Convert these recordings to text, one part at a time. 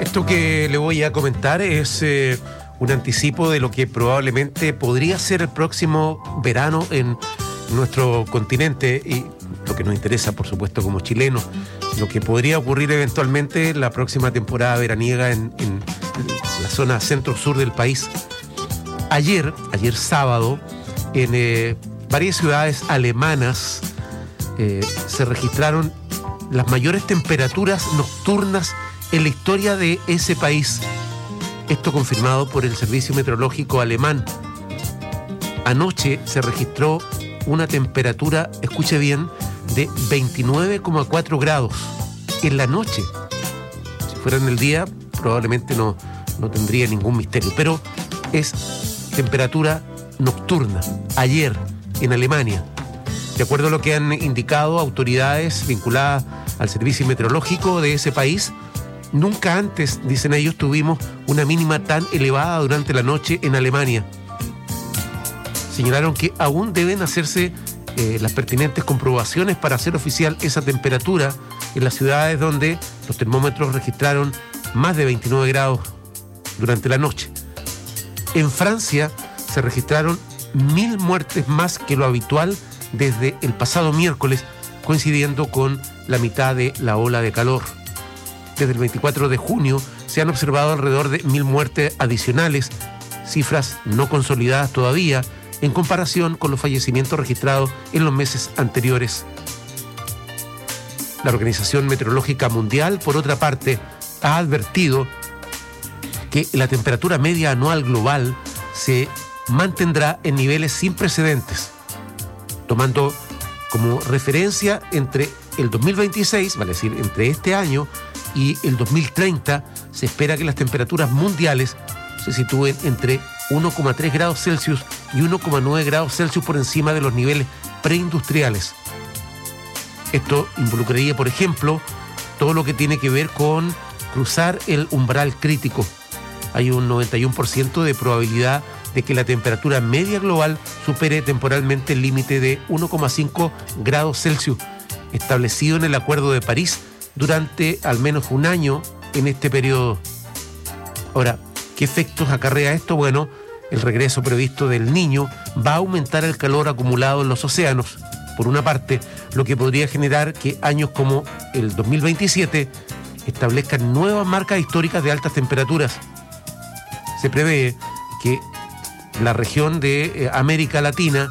Esto que le voy a comentar es un anticipo de lo que probablemente podría ser el próximo verano en nuestro continente y lo que nos interesa, por supuesto, como chilenos, lo que podría ocurrir eventualmente la próxima temporada veraniega en la zona centro-sur del país. Ayer sábado, en varias ciudades alemanas se registraron las mayores temperaturas nocturnas en la historia de ese país. Esto confirmado por el Servicio Meteorológico Alemán. Anoche se registró una temperatura, escuche bien, de 29,4 grados en la noche. Si fuera en el día, probablemente no tendría ningún misterio, pero es temperatura nocturna, ayer, en Alemania. De acuerdo a lo que han indicado autoridades vinculadas al servicio meteorológico de ese país, nunca antes, dicen ellos, tuvimos una mínima tan elevada durante la noche en Alemania. Señalaron que aún deben hacerse las pertinentes comprobaciones para hacer oficial esa temperatura en las ciudades donde los termómetros registraron más de 29 grados durante la noche. En Francia se registraron 1.000 muertes más que lo habitual desde el pasado miércoles, coincidiendo con la mitad de la ola de calor. Desde el 24 de junio se han observado alrededor de 1.000 muertes adicionales, cifras no consolidadas todavía, en comparación con los fallecimientos registrados en los meses anteriores. La Organización Meteorológica Mundial, por otra parte, ha advertido que la temperatura media anual global se mantendrá en niveles sin precedentes, tomando como referencia entre el 2026, vale decir, entre este año y el 2030, se espera que las temperaturas mundiales se sitúen entre 1,3 grados Celsius y 1,9 grados Celsius por encima de los niveles preindustriales. Esto involucraría, por ejemplo, todo lo que tiene que ver con cruzar el umbral crítico. Hay un 91% de probabilidad de que la temperatura media global supere temporalmente el límite de 1,5 grados Celsius, establecido en el Acuerdo de París durante al menos un año en este periodo. Ahora, ¿qué efectos acarrea esto? Bueno, el regreso previsto del Niño va a aumentar el calor acumulado en los océanos, por una parte, lo que podría generar que años como el 2027 establezcan nuevas marcas históricas de altas temperaturas. Se prevé que la región de América Latina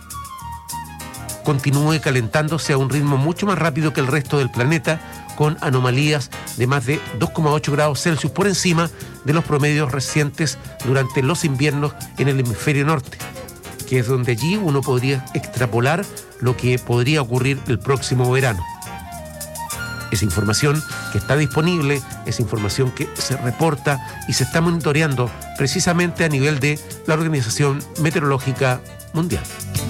continúe calentándose a un ritmo mucho más rápido que el resto del planeta, con anomalías de más de 2,8 grados Celsius por encima de los promedios recientes durante los inviernos en el hemisferio norte, que es donde allí uno podría extrapolar lo que podría ocurrir el próximo verano. Esa información que está disponible, esa información que se reporta y se está monitoreando precisamente a nivel de la Organización Meteorológica Mundial.